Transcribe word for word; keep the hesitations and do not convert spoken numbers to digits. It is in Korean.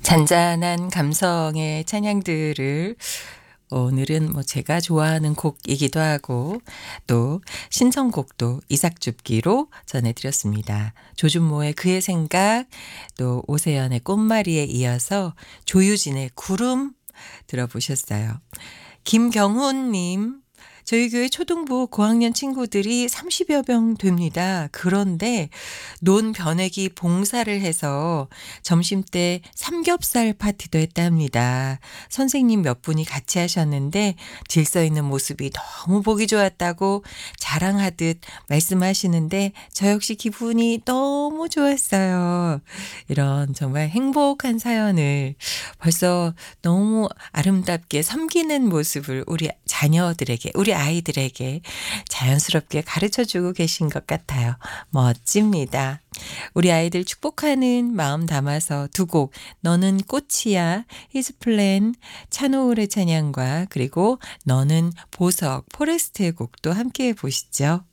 잔잔한 감성의 찬양들을 오늘은 뭐 제가 좋아하는 곡이기도 하고 또 신청곡도 이삭줍기로 전해드렸습니다. 조준모의 그의 생각, 또 오세연의 꽃마리에 이어서 조유진의 구름 들어보셨어요. 김경훈님, 저희 교회 초등부 고학년 친구들이 삼십여 명 됩니다. 그런데 논 변액이 봉사를 해서 점심때 삼겹살 파티도 했답니다. 선생님 몇 분이 같이 하셨는데 질서 있는 모습이 너무 보기 좋았다고 자랑하듯 말씀하시는데 저 역시 기분이 너무 좋았어요. 이런 정말 행복한 사연을 벌써 너무 아름답게 섬기는 모습을 우리 자녀들에게, 우리 아이들에게 자연스럽게 가르쳐주고 계신 것 같아요. 멋집니다. 우리 아이들 축복하는 마음 담아서 두 곡, 너는 꽃이야, 히스플랜, 찬호울의 찬양과 그리고 너는 보석, 포레스트의 곡도 함께 보시죠.